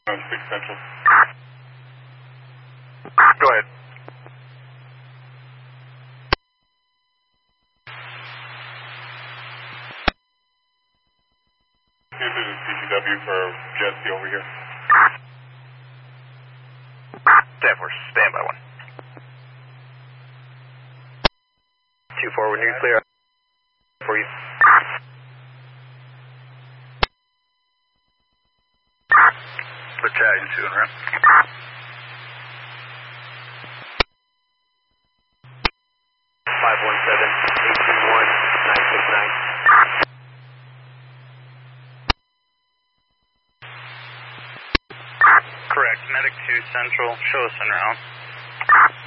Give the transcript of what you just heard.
6 Central. Go ahead. This is CCW for Jesse over here. 10-4, stand by 1. 2-4, we're new clear for you. Battalion 2 and around. 517-821-969. Correct, Medic 2 Central, show us en route.